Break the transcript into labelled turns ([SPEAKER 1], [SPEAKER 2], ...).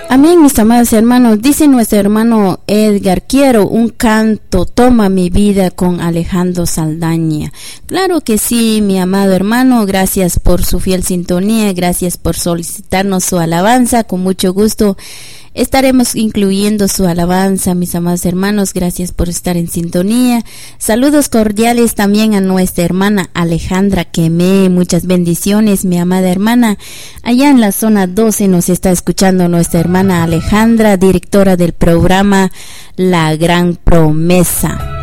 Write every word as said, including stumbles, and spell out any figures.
[SPEAKER 1] Amén, mis amados hermanos. Dice nuestro hermano Edgar: quiero un canto, toma mi vida, con Alejandro Saldaña. Claro que sí, mi amado hermano, gracias por su fiel sintonía, gracias por solicitarnos su alabanza. Con mucho gusto estaremos incluyendo su alabanza, mis amados hermanos. Gracias por estar en sintonía. Saludos cordiales también a nuestra hermana Alejandra Quemé. Muchas bendiciones, mi amada hermana. Allá en la zona doce nos está escuchando nuestra hermana Alejandra, directora del programa La Gran Promesa.